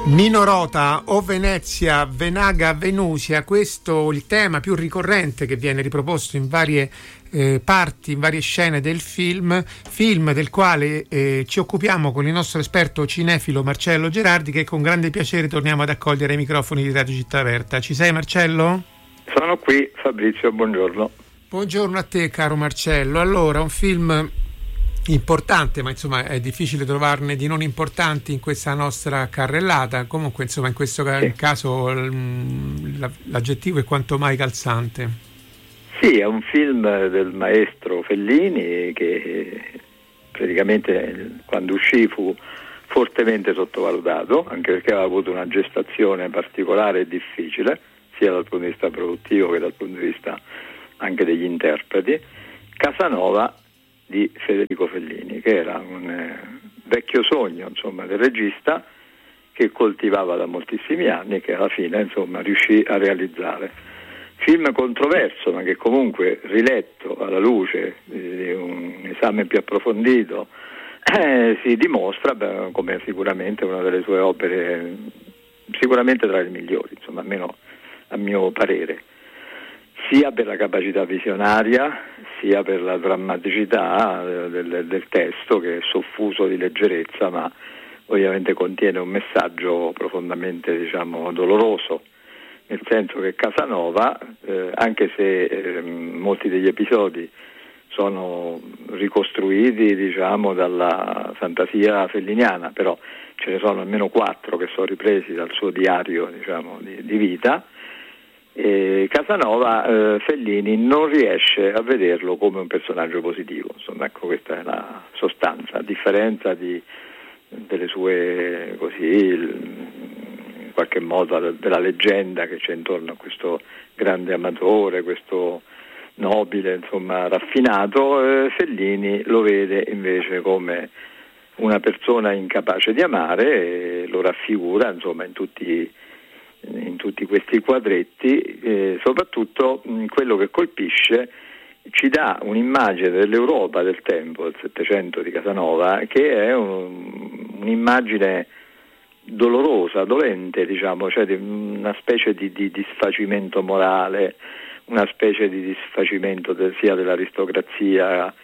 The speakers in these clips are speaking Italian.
Nino Rota, O Venezia, Venaga, Venusia, questo il tema più ricorrente che viene riproposto in varie parti, in varie scene del film del quale ci occupiamo con il nostro esperto cinefilo Marcello Gerardi, che con grande piacere torniamo ad accogliere ai microfoni di Radio Città Aperta. Ci sei, Marcello? Sono qui, Fabrizio, buongiorno. Buongiorno a te, caro Marcello. Allora, un film importante, ma insomma è difficile trovarne di non importanti in questa nostra carrellata. Comunque, insomma, in questo caso l'aggettivo è quanto mai calzante. Sì, è un film del maestro Fellini che praticamente quando uscì fu fortemente sottovalutato, anche perché aveva avuto una gestazione particolare e difficile, sia dal punto di vista produttivo che dal punto di vista anche degli interpreti. Casanova di Federico Fellini, che era un vecchio sogno, insomma, del regista che coltivava da moltissimi anni e che alla fine, insomma, riuscì a realizzare. Film controverso, ma che comunque, riletto alla luce di un esame più approfondito, si dimostra come sicuramente una delle sue opere, sicuramente tra le migliori, insomma, almeno a mio parere, sia per la capacità visionaria, sia per la drammaticità del testo, che è soffuso di leggerezza, ma ovviamente contiene un messaggio profondamente, diciamo, doloroso, nel senso che Casanova, anche se molti degli episodi sono ricostruiti, diciamo, dalla fantasia felliniana, però ce ne sono almeno 4 che sono ripresi dal suo diario, diciamo, di vita. Casanova, Fellini non riesce a vederlo come un personaggio positivo, insomma, ecco, questa è la sostanza, a differenza delle sue, così, in qualche modo della leggenda che c'è intorno a questo grande amatore, questo nobile, insomma, raffinato. Fellini lo vede invece come una persona incapace di amare e lo raffigura, insomma, in tutti questi quadretti. Soprattutto quello che colpisce, ci dà un'immagine dell'Europa del tempo, del Settecento di Casanova, che è un'immagine dolorosa, dolente, diciamo, cioè una specie di disfacimento morale, una specie di disfacimento sia dell'aristocrazia,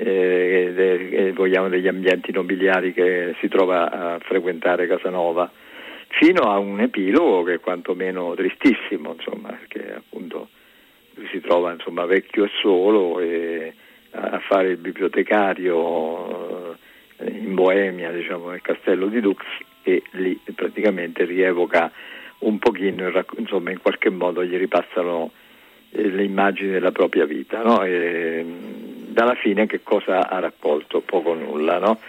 vogliamo, degli ambienti nobiliari che si trova a frequentare Casanova, fino a un epilogo che è quantomeno tristissimo, insomma, perché appunto lui si trova, insomma, vecchio e solo e a fare il bibliotecario in Boemia, diciamo, nel castello di Dux, e lì praticamente rievoca un pochino, insomma, in qualche modo gli ripassano le immagini della propria vita, no? E dalla fine che cosa ha raccolto? Poco o nulla, no?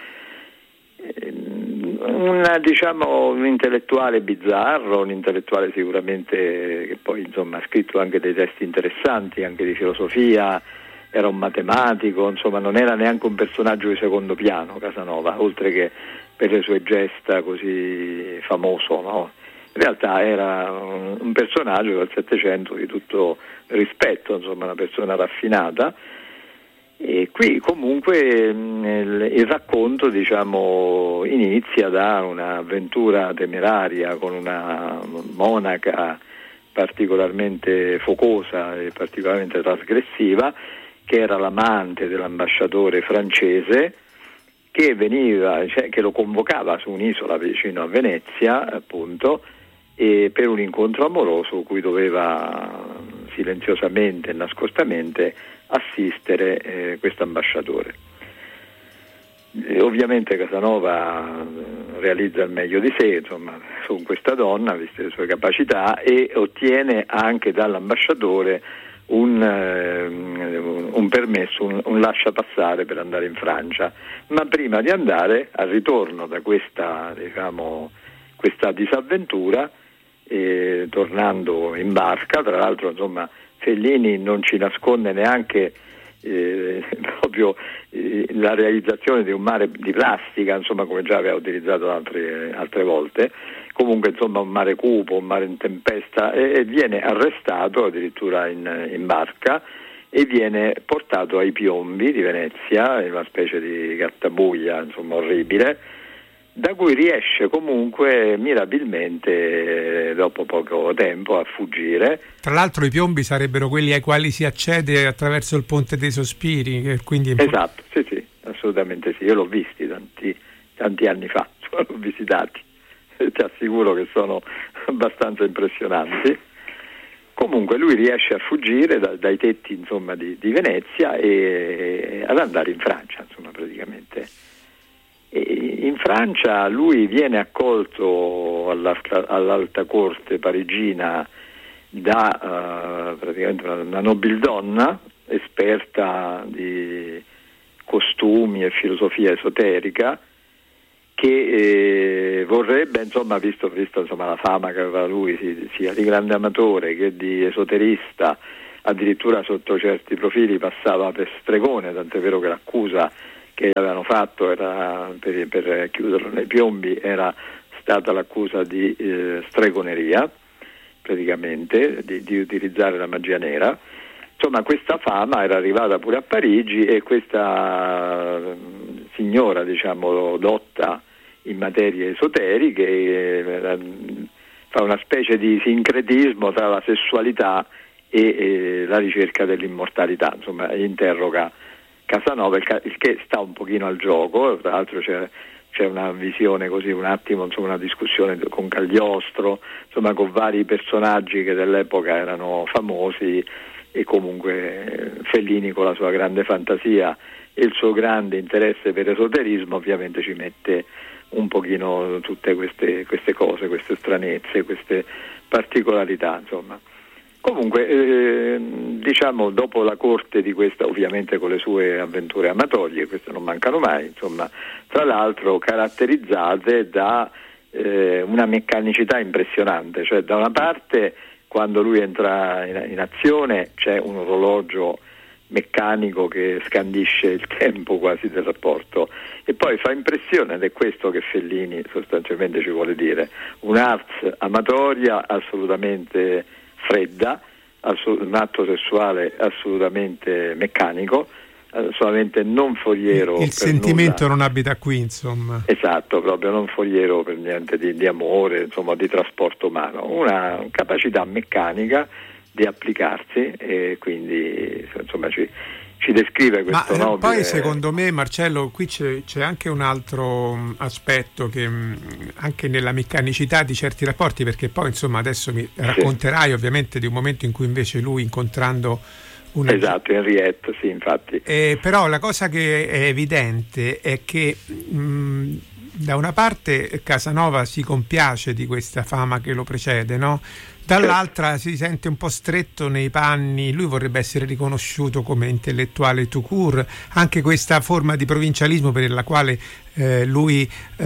Un intellettuale bizzarro, un intellettuale sicuramente che poi, insomma, ha scritto anche dei testi interessanti, anche di filosofia, era un matematico, insomma, non era neanche un personaggio di secondo piano Casanova, oltre che per le sue gesta così famoso, no? In realtà era un personaggio del Settecento di tutto rispetto, insomma, una persona raffinata. E qui comunque il racconto, diciamo, inizia da un'avventura temeraria con una monaca particolarmente focosa e particolarmente trasgressiva, che era l'amante dell'ambasciatore francese, che che lo convocava su un'isola vicino a Venezia, appunto, e per un incontro amoroso cui doveva silenziosamente e nascostamente assistere questo ambasciatore. Ovviamente Casanova realizza il meglio di sé, insomma, con questa donna, viste le sue capacità, e ottiene anche dall'ambasciatore un permesso, un lasciapassare per andare in Francia, ma prima di andare, al ritorno da questa disavventura, tornando in barca, tra l'altro, insomma, Fellini non ci nasconde neanche proprio la realizzazione di un mare di plastica, insomma, come già aveva utilizzato altre volte, comunque, insomma, un mare cupo, un mare in tempesta, e viene arrestato addirittura in barca e viene portato ai Piombi di Venezia, in una specie di gattabuia, insomma, orribile, da cui riesce comunque mirabilmente dopo poco tempo a fuggire. Tra l'altro i piombi sarebbero quelli ai quali si accede attraverso il Ponte dei Sospiri, che quindi esatto, sì, assolutamente sì, io l'ho visti tanti anni fa, l'ho visitati, ti assicuro che sono abbastanza impressionanti. Comunque lui riesce a fuggire dai tetti, insomma, di Venezia e ad andare in Francia, insomma, praticamente. E in Francia lui viene accolto all'alta corte parigina da praticamente una nobildonna esperta di costumi e filosofia esoterica, che vorrebbe, insomma, visto insomma, la fama che aveva lui sia di grande amatore che di esoterista, addirittura sotto certi profili passava per stregone, tant'è vero che l'accusa che avevano fatto era, per chiuderlo nei piombi, era stata l'accusa di stregoneria, praticamente, di utilizzare la magia nera. Insomma, questa fama era arrivata pure a Parigi e questa signora, diciamo, dotta in materie esoteriche, fa una specie di sincretismo tra la sessualità e la ricerca dell'immortalità, insomma, interroga Casanova, il che sta un pochino al gioco. Tra l'altro c'è una visione così, un attimo, insomma, una discussione con Cagliostro, insomma, con vari personaggi che dell'epoca erano famosi, e comunque Fellini, con la sua grande fantasia e il suo grande interesse per esoterismo, ovviamente ci mette un pochino tutte queste cose, queste stranezze, queste particolarità, insomma. Comunque, diciamo, dopo la corte di questa, ovviamente con le sue avventure amatorie, queste non mancano mai, insomma, tra l'altro caratterizzate da una meccanicità impressionante, cioè da una parte quando lui entra in azione c'è un orologio meccanico che scandisce il tempo quasi del rapporto, e poi fa impressione, ed è questo che Fellini sostanzialmente ci vuole dire, un'ars amatoria assolutamente fredda, un atto sessuale assolutamente meccanico, solamente non foriero. Il sentimento nulla. Non abita qui, insomma. Esatto, proprio non foriero per niente di amore, insomma, di trasporto umano, una capacità meccanica di applicarsi, e quindi insomma ci descrive questo nobile. Poi secondo me, Marcello, qui c'è anche un altro aspetto, che anche nella meccanicità di certi rapporti, perché poi insomma adesso mi racconterai ovviamente di un momento in cui invece lui, incontrando esatto, Henriette, sì, infatti. Però la cosa che è evidente è che da una parte Casanova si compiace di questa fama che lo precede, no? Dall'altra si sente un po' stretto nei panni, lui vorrebbe essere riconosciuto come intellettuale tout court, anche questa forma di provincialismo per la quale lui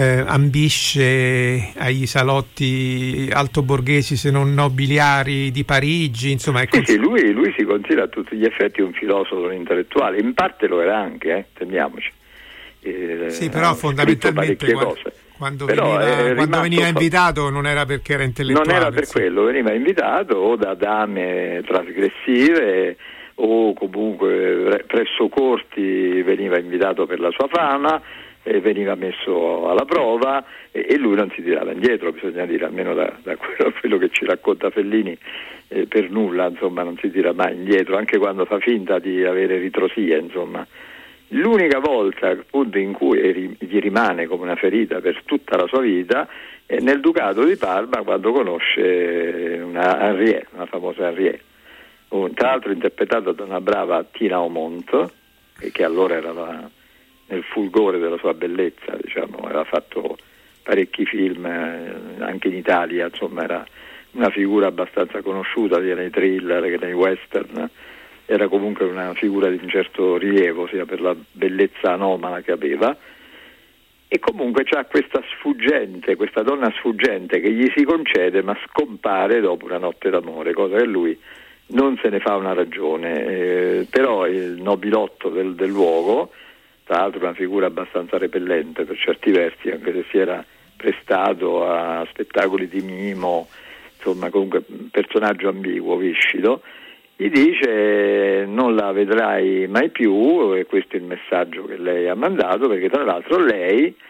ambisce agli salotti altoborghesi, se non nobiliari, di Parigi, insomma. Sì, lui si considera a tutti gli effetti un filosofo, un intellettuale, in parte lo era anche, intendiamoci. Sì, però fondamentalmente quando veniva invitato non era perché era intellettuale. Non era per quello, veniva invitato o da dame trasgressive o comunque presso corti, veniva invitato per la sua fama, veniva messo alla prova, e lui non si tirava indietro, bisogna dire, almeno da quello che ci racconta Fellini, per nulla, insomma, non si tira mai indietro, anche quando fa finta di avere ritrosie, insomma. L'unica volta, appunto, in cui gli rimane come una ferita per tutta la sua vita è nel Ducato di Parma, quando conosce una famosa Henriette, tra l'altro interpretata da una brava Tina Aumont, che allora era nel fulgore della sua bellezza, diciamo, aveva fatto parecchi film anche in Italia, insomma era una figura abbastanza conosciuta sia nei thriller che nei western. Era comunque una figura di un certo rilievo, sia per la bellezza anomala che aveva, e comunque c'ha questa donna sfuggente che gli si concede ma scompare dopo una notte d'amore, cosa che lui non se ne fa una ragione, però il nobilotto del luogo, tra l'altro una figura abbastanza repellente per certi versi, anche se si era prestato a spettacoli di mimo, insomma comunque un personaggio ambiguo, viscido, gli dice non la vedrai mai più, e questo è il messaggio che lei ha mandato, perché tra l'altro lei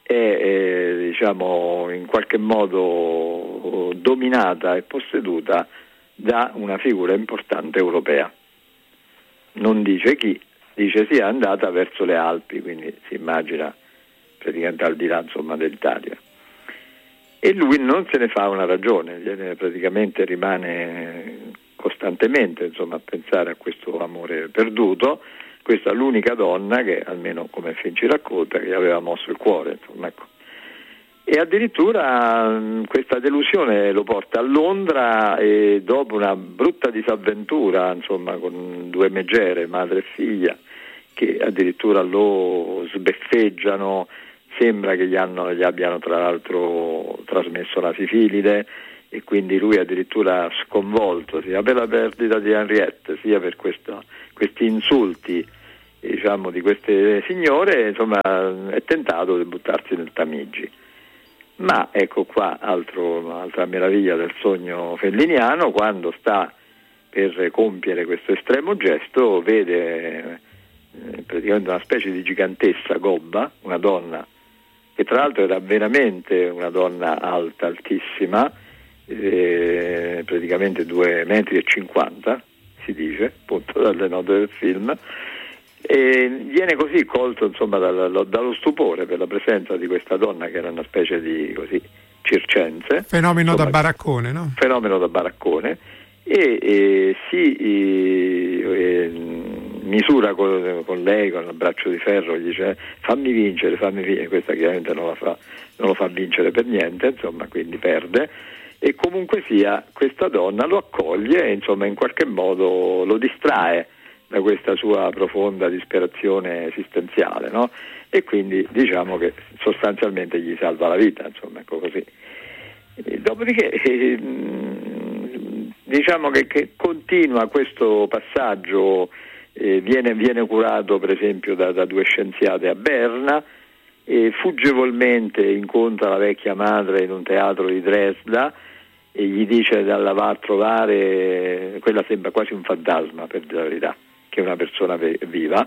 è diciamo in qualche modo dominata e posseduta da una figura importante europea. Non dice chi, dice sia andata verso le Alpi, quindi si immagina praticamente al di là insomma dell'Italia. E lui non se ne fa una ragione, praticamente rimane costantemente insomma a pensare a questo amore perduto. Questa è l'unica donna che, almeno come il film ci racconta, che gli aveva mosso il cuore, insomma, ecco. E addirittura questa delusione lo porta a Londra, e dopo una brutta disavventura insomma con due megere, madre e figlia, che addirittura lo sbeffeggiano, sembra che gli abbiano tra l'altro trasmesso la sifilide, e quindi lui addirittura sconvolto sia per la perdita di Henriette sia per questi insulti diciamo di queste signore, insomma è tentato di buttarsi nel Tamigi. Ma ecco qua altra meraviglia del sogno felliniano: quando sta per compiere questo estremo gesto vede praticamente una specie di gigantessa gobba, una donna che tra l'altro era veramente una donna alta, altissima, praticamente 2,50 m, si dice, appunto dalle note del film, e viene così colto insomma dallo stupore per la presenza di questa donna, che era una specie di così circense, fenomeno insomma, da baraccone, no? Fenomeno da baraccone, e si misura con lei con il braccio di ferro, gli dice fammi vincere, questa chiaramente non lo fa vincere per niente, insomma, quindi perde. E comunque sia, questa donna lo accoglie e insomma in qualche modo lo distrae da questa sua profonda disperazione esistenziale, no? E quindi diciamo che sostanzialmente gli salva la vita, insomma, ecco così. Dopodiché diciamo che continua questo passaggio, viene curato per esempio da due scienziate a Berna, e fuggevolmente incontra la vecchia madre in un teatro di Dresda e gli dice di andare a trovare, quella sembra quasi un fantasma per dire la verità, che è una persona viva.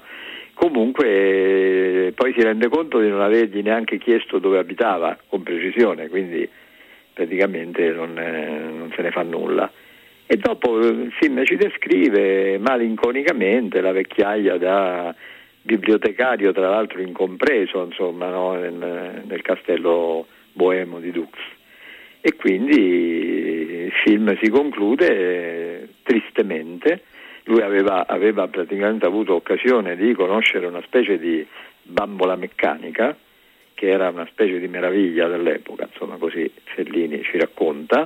Comunque poi si rende conto di non avergli neanche chiesto dove abitava con precisione, quindi praticamente non se ne fa nulla. E dopo il film ci descrive malinconicamente la vecchiaia da bibliotecario, tra l'altro incompreso, insomma, no? nel castello boemo di Dux. E quindi il film si conclude tristemente. Lui aveva praticamente avuto occasione di conoscere una specie di bambola meccanica, che era una specie di meraviglia dell'epoca, insomma, così Fellini ci racconta,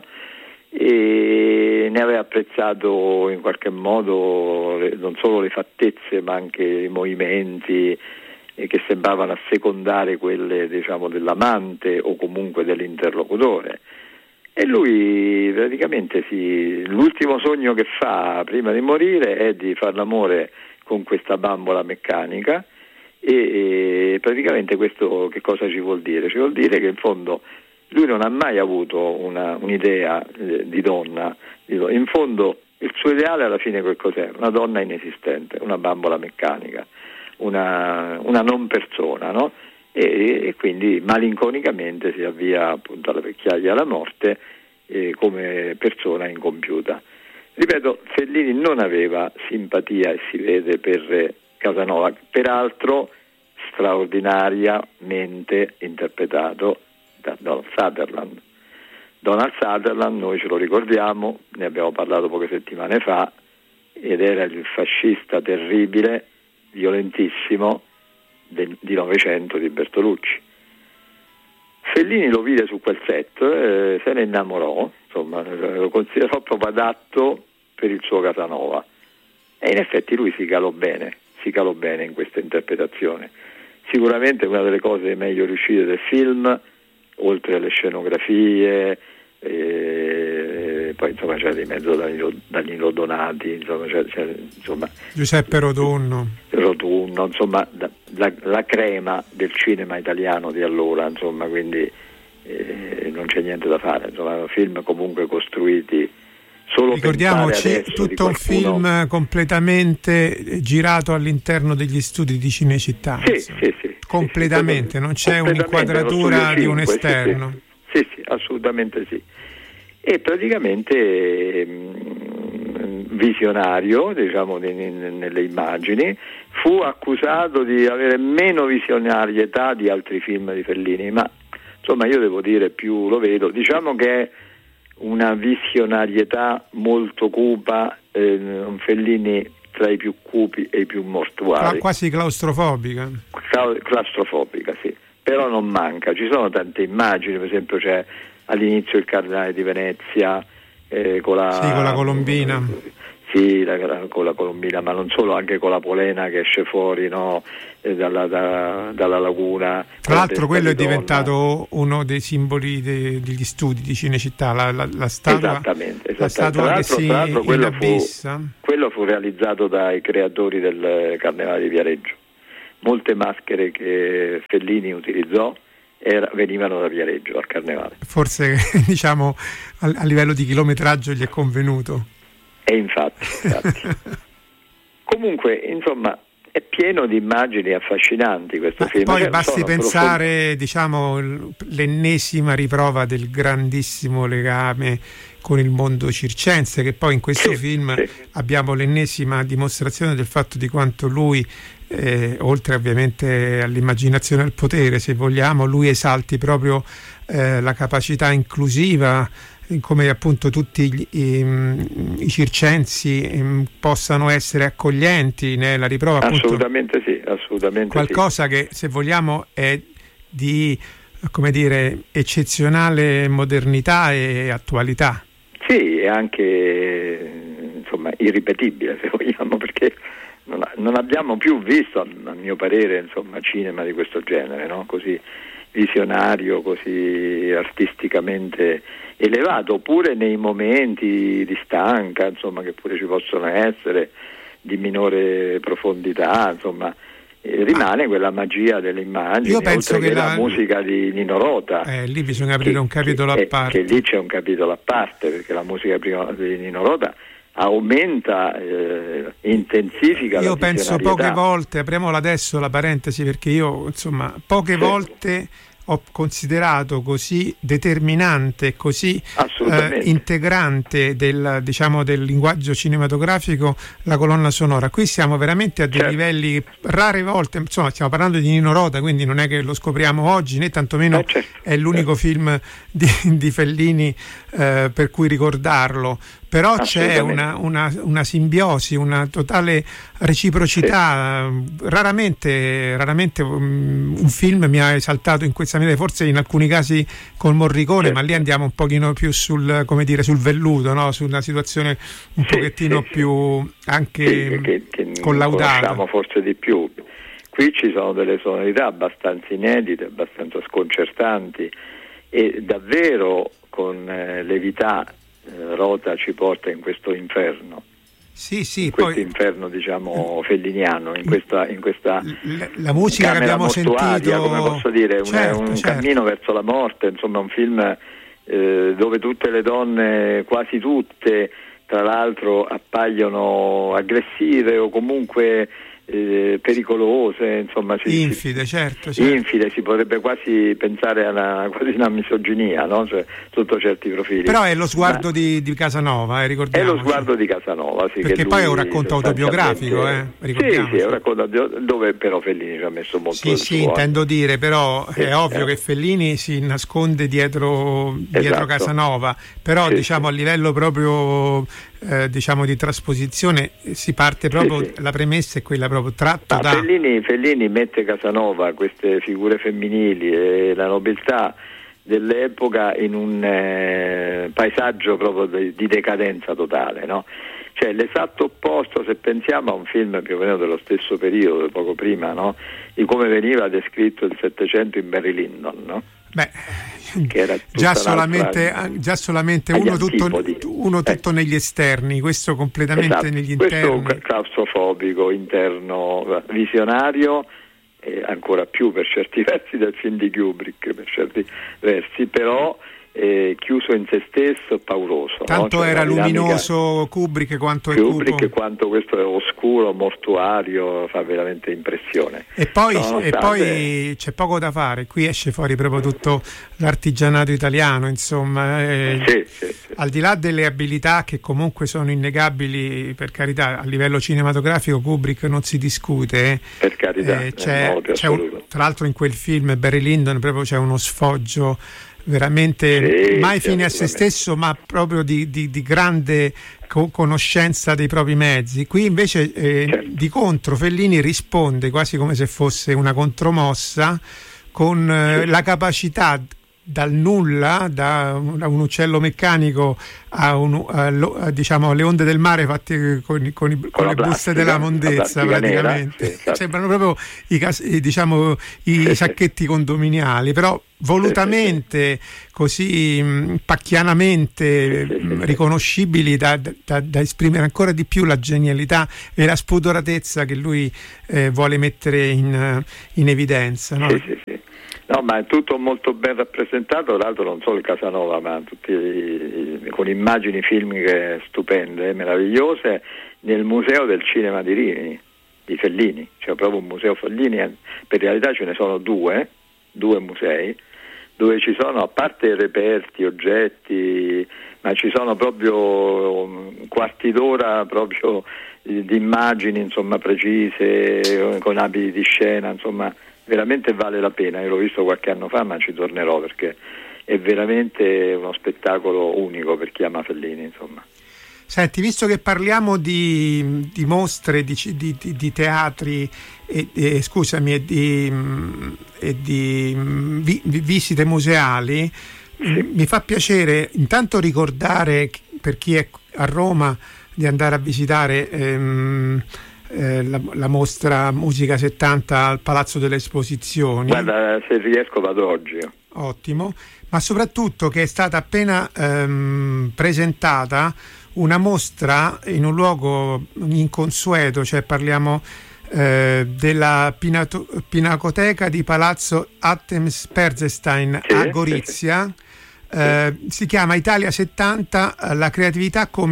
e ne aveva apprezzato in qualche modo non solo le fattezze ma anche i movimenti, che sembravano assecondare quelle diciamo dell'amante o comunque dell'interlocutore. E lui praticamente l'ultimo sogno che fa prima di morire è di far l'amore con questa bambola meccanica, e praticamente questo che cosa ci vuol dire? Ci vuol dire che in fondo lui non ha mai avuto un'idea di donna, in fondo il suo ideale alla fine che cos'è? Una donna inesistente, una bambola meccanica, una non persona, no? E quindi malinconicamente si avvia appunto alla vecchiaia, alla morte, come persona incompiuta. Ripeto, Fellini non aveva simpatia, e si vede, per Casanova, peraltro straordinariamente interpretato da Donald Sutherland. Donald Sutherland, noi ce lo ricordiamo, ne abbiamo parlato poche settimane fa, ed era il fascista terribile, violentissimo di Novecento di Bertolucci. Fellini lo vide su quel set, se ne innamorò, insomma, lo considerò proprio adatto per il suo Casanova, e in effetti lui si calò bene in questa interpretazione. Sicuramente una delle cose meglio riuscite del film, oltre alle scenografie, poi insomma c'era di mezzo Danilo Donati, insomma Giuseppe Rotunno, insomma la crema del cinema italiano di allora, insomma, quindi non c'è niente da fare, insomma, film comunque costruiti solo. Ricordiamoci, tutto un film completamente girato all'interno degli studi di Cinecittà. Sì. completamente, non c'è un'inquadratura di un esterno. Sì, assolutamente sì. E praticamente visionario, diciamo, nelle immagini, fu accusato di avere meno visionarietà di altri film di Fellini, ma insomma io devo dire, più lo vedo, diciamo che è una visionarietà molto cupa, un Fellini tra i più cupi e i più mortuari. Quasi claustrofobica. Claustrofobica, sì. Però non manca, ci sono tante immagini, per esempio c'è all'inizio il Cardinale di Venezia con la colombina. Con la colombina, ma non solo, anche con la polena che esce fuori, no? dalla laguna. Tra l'altro quello è diventato uno dei simboli degli studi di Cinecittà, la statua. Esattamente. La statua tra l'altro quello fu realizzato dai creatori del Carnevale di Viareggio. Molte maschere che Fellini utilizzò venivano da Viareggio al Carnevale. Forse diciamo a livello di chilometraggio gli è convenuto. E infatti. Comunque, insomma, è pieno di immagini affascinanti questo film. Poi basti pensare, diciamo, l'ennesima riprova del grandissimo legame con il mondo circense, che poi in questo film abbiamo l'ennesima dimostrazione del fatto di quanto lui, oltre ovviamente all'immaginazione e al potere, se vogliamo, lui esalti proprio la capacità inclusiva, come appunto tutti i circensi possano essere accoglienti nella riprova. Assolutamente qualcosa che, se vogliamo, è di, come dire, eccezionale modernità e attualità. Sì, e anche insomma irripetibile, se vogliamo, perché non abbiamo più visto, a mio parere, insomma, cinema di questo genere, no? Così visionario, così artisticamente elevato, pure nei momenti di stanca, insomma, che pure ci possono essere, di minore profondità, insomma, rimane quella magia delle immagini. Io penso oltre che la musica di Nino Rota. Lì bisogna aprire un capitolo a parte. Che lì c'è un capitolo a parte, perché la musica di Nino Rota aumenta, intensifica. Io penso poche volte, apriamola adesso la parentesi, perché io, insomma, poche volte ho considerato così determinante, così integrante del linguaggio cinematografico la colonna sonora. Qui siamo veramente a dei livelli, rare volte, insomma, stiamo parlando di Nino Rota, quindi non è che lo scopriamo oggi, né tantomeno è l'unico film di Fellini per cui ricordarlo. Però c'è una simbiosi, una totale reciprocità. Raramente un film mi ha esaltato in questa maniera, forse in alcuni casi col Morricone, ma lì andiamo un pochino più sul velluto, no? Su una situazione un pochettino più anche che collaudata. Conosciamo forse di più. Qui ci sono delle sonorità abbastanza inedite, abbastanza sconcertanti, e davvero con levità Rota ci porta in questo inferno. Sì, questo inferno, diciamo, felliniano, in questa la musica che abbiamo sentito, come posso dire, un cammino verso la morte, insomma, un film dove tutte le donne, quasi tutte, tra l'altro, appaiono aggressive o comunque pericolose, insomma, infide, certo. Infide, si potrebbe quasi pensare a quasi una misoginia, no? Cioè, sotto certi profili. Però è lo sguardo di Casanova, ricordiamo. È lo sguardo di Casanova, sì, perché che poi è un racconto autobiografico, ricordiamo. Sì, è un racconto dove però Fellini ci ha messo molto del suo. Sì, intendo dire, però è ovvio che Fellini si nasconde dietro Casanova, però diciamo a livello proprio di trasposizione si parte proprio, la premessa è quella proprio tratto da... Fellini mette Casanova, queste figure femminili e la nobiltà dell'epoca in un paesaggio proprio di decadenza totale, no? Cioè l'esatto opposto, se pensiamo a un film più o meno dello stesso periodo, poco prima, no? Di come veniva descritto il Settecento in Barry Lyndon, no? Che era già solamente uno tutto negli esterni, questo completamente negli interni. Questo claustrofobico, interno, visionario, ancora più per certi versi del film di Kubrick, per certi versi, però chiuso in se stesso, pauroso. Tanto Cioè, era luminoso Kubrick quanto è Kubrick, cupo. quanto questo è oscuro, mortuario, fa veramente impressione. E poi c'è poco da fare, qui esce fuori proprio tutto l'artigianato italiano, insomma. Sì. Al di là delle abilità che comunque sono innegabili, per carità, a livello cinematografico Kubrick non si discute. Per carità, tra l'altro in quel film Barry Lyndon proprio c'è uno sfoggio veramente mai fine a se stesso, ma proprio di grande conoscenza dei propri mezzi. Qui invece di contro Fellini risponde quasi come se fosse una contromossa con la capacità dal nulla, da un uccello meccanico diciamo alle onde del mare fatte con le buste della mondezza, praticamente nera, sembrano proprio i sacchetti condominiali, però volutamente così pacchianamente riconoscibili da esprimere ancora di più la genialità e la spudoratezza che lui vuole mettere in evidenza, no? Sì. No, ma è tutto molto ben rappresentato, tra l'altro non solo il Casanova, ma con immagini filmiche stupende, meravigliose, nel Museo del Cinema di Rimini, di Fellini, cioè proprio un museo Fellini. Per realtà ce ne sono due musei, dove ci sono, a parte reperti, oggetti, ma ci sono proprio quarti d'ora proprio di immagini, insomma, precise, con abiti di scena, insomma, veramente vale la pena. Io l'ho visto qualche anno fa, ma ci tornerò perché è veramente uno spettacolo unico per chi ama Fellini, insomma. Senti, visto che parliamo di mostre, di teatri e di visite museali, mi fa piacere intanto ricordare per chi è a Roma di andare a visitare la mostra Musica 70 al Palazzo delle Esposizioni. Guarda, se riesco vado oggi. Ottimo, ma soprattutto che è stata appena presentata una mostra in un luogo inconsueto, cioè parliamo della Pinacoteca di Palazzo Artemis Perzestein a Gorizia. Si chiama Italia 70, la creatività come